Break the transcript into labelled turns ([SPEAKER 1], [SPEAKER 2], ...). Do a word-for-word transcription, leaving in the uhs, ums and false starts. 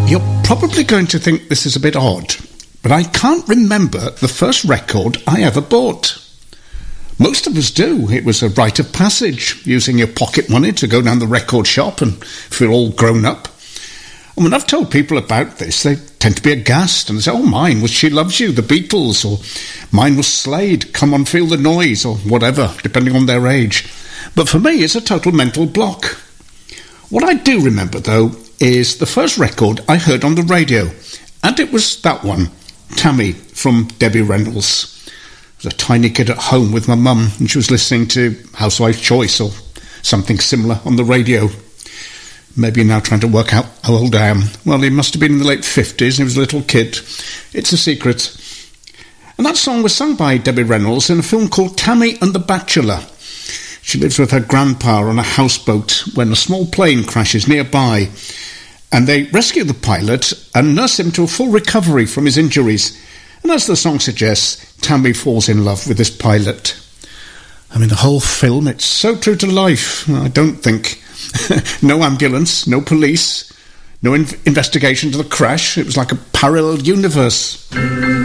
[SPEAKER 1] You're probably going to think this is a bit odd, but I can't remember the first record I ever bought. Most of us do. It was a rite of passage, using your pocket money to go down the record shop and feel all grown up. And when I've told people about this, they tend to be aghast and say, oh, mine was She Loves You, the Beatles, or mine was Slade, Come On Feel the Noise, or whatever, depending on their age. But for me, it's a total mental block. What I do remember, though, is the first record I heard on the radio, and it was that one, Tammy, from Debbie Reynolds. I was a tiny kid at home with my mum, and she was listening to Housewife's Choice or something similar on the radio. Maybe you're now trying to work out how old I am. Well, he must have been in the late fifties, and he was a little kid. It's a secret. And that song was sung by Debbie Reynolds in a film called Tammy and the Bachelor. She lives with her grandpa on a houseboat when a small plane crashes nearby, and they rescue the pilot and nurse him to a full recovery from his injuries. And as the song suggests, Tammy falls in love with this pilot. I mean, the whole film, it's so true to life. I don't think. No ambulance, no police, no in- investigation to the crash. It was like a parallel universe.